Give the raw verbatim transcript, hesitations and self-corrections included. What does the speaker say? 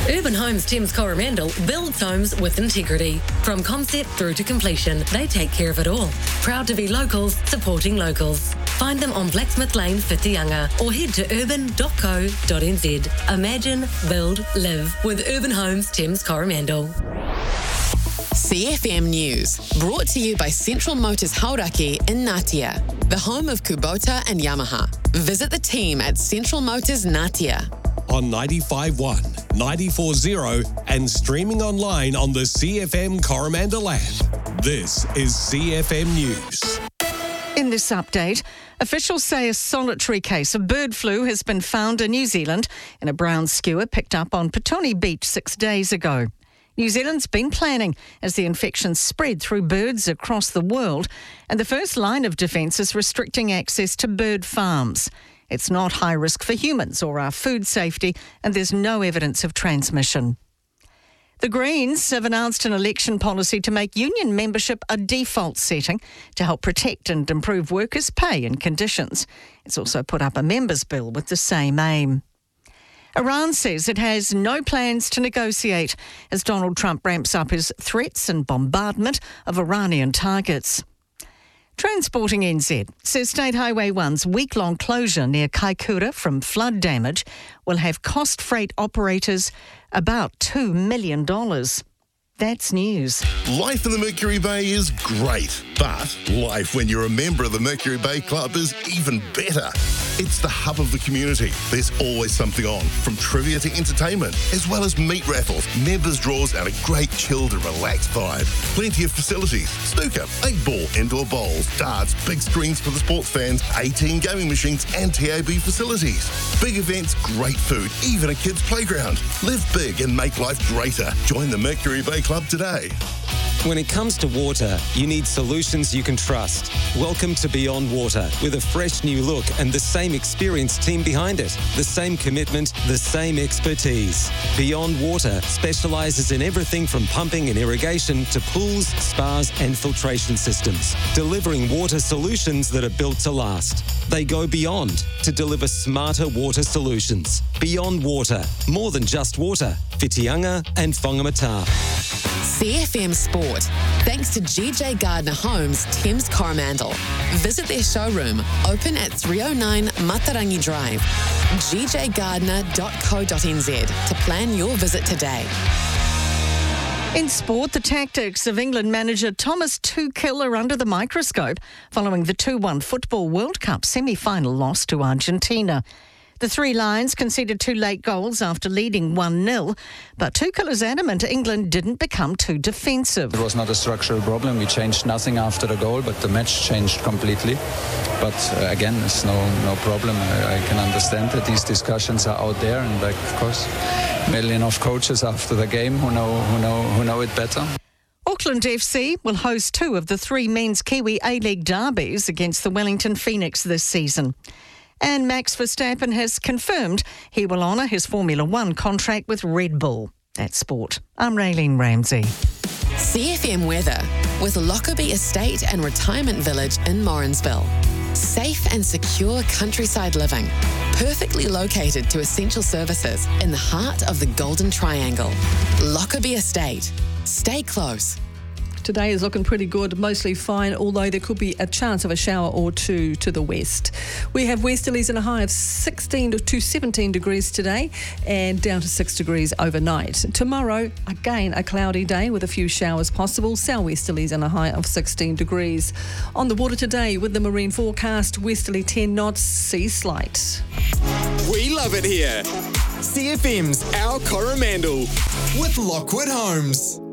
Urban Homes Thames Coromandel builds homes with integrity. From concept through to completion, they take care of it all. Proud to be locals, supporting locals. Find them on Blacksmith Lane, Whitianga, or head to urban dot co dot n z. Imagine, build, live with Urban Homes Thames Coromandel. C F M News, brought to you by Central Motors Hauraki in Ngatea, the home of Kubota and Yamaha. Visit the team at Central Motors Ngatea. On ninety-five point one, ninety-four point zero and streaming online on the C F M Coromandel app. This is C F M News. In this update, officials say a solitary case of bird flu has been found in New Zealand in a brown skewer picked up on Petone Beach six days ago. New Zealand's been planning as the infection spread through birds across the world, and the first line of defence is restricting access to bird farms. It's not high risk for humans or our food safety, and there's no evidence of transmission. The Greens have announced an election policy to make union membership a default setting to help protect and improve workers' pay and conditions. It's also put up a members' bill with the same aim. Iran says it has no plans to negotiate as Donald Trump ramps up his threats and bombardment of Iranian targets. Transporting N Z says State Highway one's week-long closure near Kaikoura from flood damage will have cost freight operators about two million dollars. That's news. Life in the Mercury Bay is great, but life when you're a member of the Mercury Bay Club is even better. It's the hub of the community. There's always something on, from trivia to entertainment, as well as meat raffles, members draws, and a great chilled and relaxed vibe. Plenty of facilities: snooker, eight ball, indoor bowls, darts, big screens for the sports fans, eighteen gaming machines, and T A B facilities. Big events, great food, even a kids' playground. Live big and make life greater. Join the Mercury Bay Club today. When it comes to water, you need solutions you can trust. Welcome to Beyond Water, with a fresh new look and the same experienced team behind it. The same commitment, the same expertise. Beyond Water specialises in everything from pumping and irrigation to pools, spas and filtration systems, delivering water solutions that are built to last. They go beyond to deliver smarter water solutions. Beyond Water, more than just water. Whitianga and Whangamata. C F M Sport, thanks to G J Gardner Homes Thames Coromandel. Visit their showroom, open at three oh nine Matarangi Drive. g j gardner dot co dot n z to plan your visit today. In sport, the tactics of England manager Thomas Tuchel are under the microscope following the two one Football World Cup semi-final loss to Argentina. The Three Lions conceded two late goals after leading one nil, but Tuchel is adamant England didn't become too defensive. It was not a structural problem. We changed nothing after the goal, but the match changed completely. But uh, again, it's no no problem. I, I can understand that these discussions are out there, and like, of course, a million of coaches after the game who know who know who know it better. Auckland F C will host two of the three men's Kiwi A-League derbies against the Wellington Phoenix this season. And Max Verstappen has confirmed he will honour his Formula One contract with Red Bull. That's sport. I'm Raylene Ramsey. C F M weather with Lockerbie Estate and Retirement Village in Morrinsville. Safe and secure countryside living, perfectly located to essential services in the heart of the Golden Triangle. Lockerbie Estate. Stay close. Today is looking pretty good, mostly fine, although there could be a chance of a shower or two to the west. We have westerlies in a high of sixteen to seventeen degrees today and down to six degrees overnight. Tomorrow, again, a cloudy day with a few showers possible. Southwesterlies in a high of sixteen degrees. On the water today with the marine forecast, westerly ten knots, sea slight. We love it here. C F M's Our Coromandel with Lockwood Homes.